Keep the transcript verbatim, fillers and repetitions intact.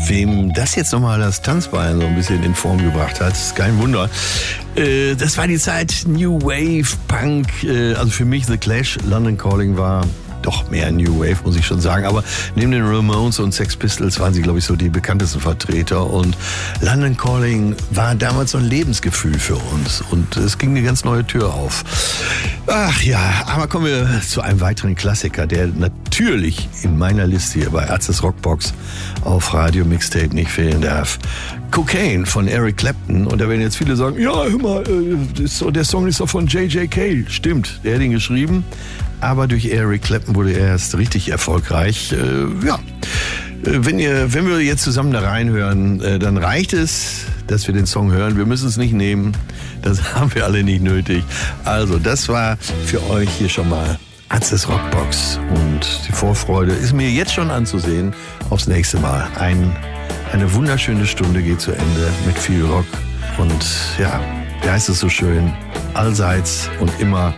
Wem das jetzt nochmal das Tanzbein so ein bisschen in Form gebracht hat, ist kein Wunder. Äh, das war die Zeit New Wave, Punk, äh, also für mich The Clash, London Calling war doch mehr New Wave, muss ich schon sagen. Aber neben den Ramones und Sex Pistols waren sie, glaube ich, so die bekanntesten Vertreter. Und London Calling war damals so ein Lebensgefühl für uns. Und es ging eine ganz neue Tür auf. Ach ja, aber kommen wir zu einem weiteren Klassiker, der natürlich in meiner Liste hier bei Arztes Rockbox auf Radio Mixtape nicht fehlen darf. Cocaine von Eric Clapton. Und da werden jetzt viele sagen, ja, hör mal, der Song ist doch von J J Cale. Stimmt, der hat ihn geschrieben. Aber durch Eric Clapton wurde er erst richtig erfolgreich. Äh, ja, wenn, ihr, wenn wir jetzt zusammen da reinhören, äh, dann reicht es, dass wir den Song hören. Wir müssen es nicht nehmen. Das haben wir alle nicht nötig. Also, das war für euch hier schon mal Arztes Rockbox. Und die Vorfreude ist mir jetzt schon anzusehen aufs nächste Mal. Ein, eine wunderschöne Stunde geht zu Ende mit viel Rock. Und ja, wie heißt es so schön? Allseits und immer